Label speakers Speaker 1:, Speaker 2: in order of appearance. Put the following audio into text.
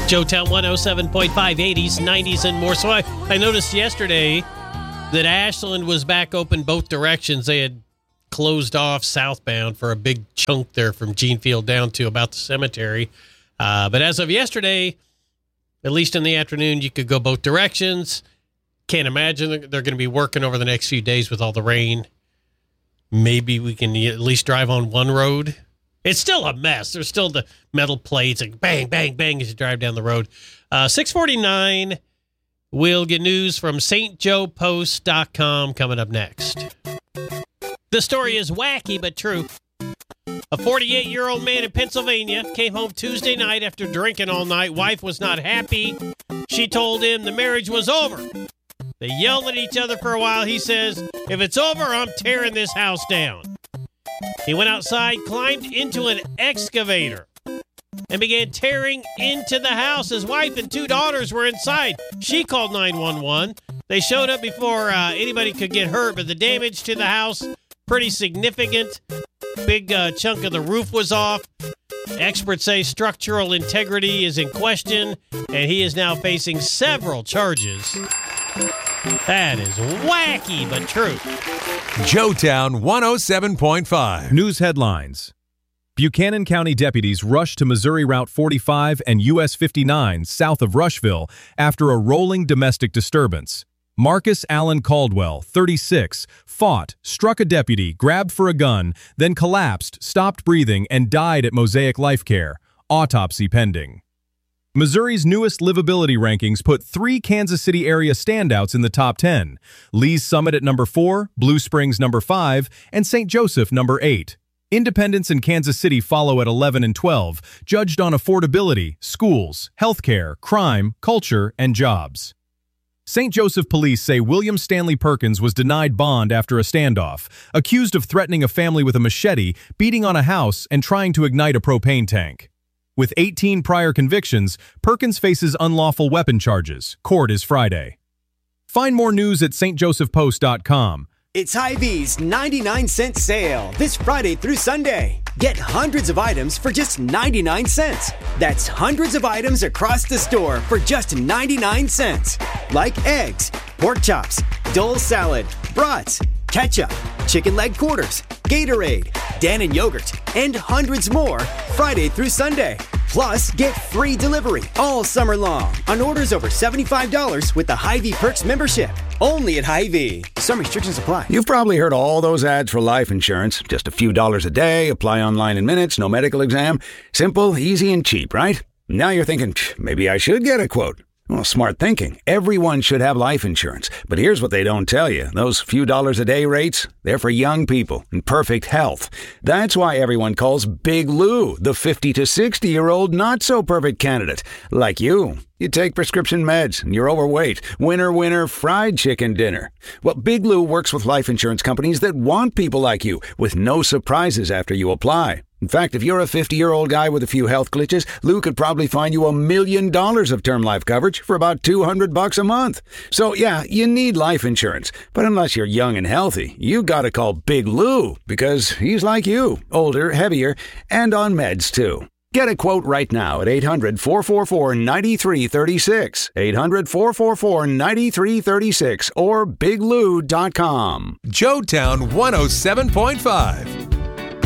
Speaker 1: Joetown 107.5, 80s, 90s, and more. So I noticed yesterday that Ashland was back open both directions. They had closed off southbound for a big chunk there from Gene Field down to about the cemetery. But as of yesterday, at least in the afternoon, you could go both directions. Can't imagine they're going to be working over the next few days with all the rain. Maybe we can at least drive on one road. It's still a mess. There's still the metal plates, like bang, bang, bang as you drive down the road. 6:49, we'll get news from stjoepost.com coming up next. The story is wacky but true. A 48-year-old man in Pennsylvania came home Tuesday night after drinking all night. Wife was not happy. She told him the marriage was over. They yelled at each other for a while. He says, "If it's over, I'm tearing this house down." He went outside, climbed into an excavator, and began tearing into the house. His wife and two daughters were inside. She called 911. They showed up before anybody could get hurt, but the damage to the house, pretty significant. Big chunk of the roof was off. Experts say structural integrity is in question, and he is now facing several charges. That is wacky but true.
Speaker 2: Joetown 107.5.
Speaker 3: News headlines. Buchanan County deputies rushed to Missouri Route 45 and US 59 south of Rushville after a rolling domestic disturbance. Marcus Allen Caldwell, 36, fought, struck a deputy, grabbed for a gun, then collapsed, stopped breathing, and died at Mosaic Life Care. Autopsy pending. Missouri's newest livability rankings put 3 Kansas City area standouts in the top 10. Lee's Summit at number 4, Blue Springs number 5, and St. Joseph number 8. Independence and Kansas City follow at 11 and 12, judged on affordability, schools, healthcare, crime, culture, and jobs. St. Joseph police say William Stanley Perkins was denied bond after a standoff, accused of threatening a family with a machete, beating on a house, and trying to ignite a propane tank. With 18 prior convictions, Perkins faces unlawful weapon charges. Court is Friday. Find more news at stjosephpost.com.
Speaker 4: It's Hy-Vee's 99-cent sale this Friday through Sunday. Get hundreds of items for just 99 cents. That's hundreds of items across the store for just 99 cents. Like eggs, pork chops, Dole salad, brats, ketchup, chicken leg quarters, Gatorade, Dannon yogurt, and hundreds more Friday through Sunday. Plus, get free delivery all summer long on orders over $75 with the Hy-Vee Perks membership. Only at Hy-Vee. Some restrictions apply.
Speaker 5: You've probably heard all those ads for life insurance. Just a few dollars a day, apply online in minutes, no medical exam. Simple, easy, and cheap, right? Now you're thinking, maybe I should get a quote. Well, smart thinking. Everyone should have life insurance. But here's what they don't tell you. Those few dollars a day rates, they're for young people in perfect health. That's why everyone calls Big Lou the 50 to 60-year-old not-so-perfect candidate. Like you. You take prescription meds and you're overweight. Winner, fried chicken dinner. Well, Big Lou works with life insurance companies that want people like you with no surprises after you apply. In fact, if you're a 50-year-old guy with a few health glitches, Lou could probably find you $1 million of term life coverage for about $200 a month. So yeah, you need life insurance. But unless you're young and healthy, you gotta call Big Lou because he's like you, older, heavier, and on meds too. Get a quote right now at 800-444-9336, 800-444-9336, or biglou.com.
Speaker 2: Joetown 107.5.